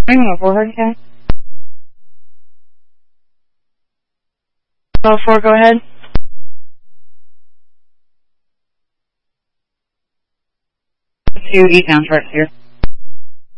Hang on, 4, okay? 4, go ahead. 2 eastbound, Charts here.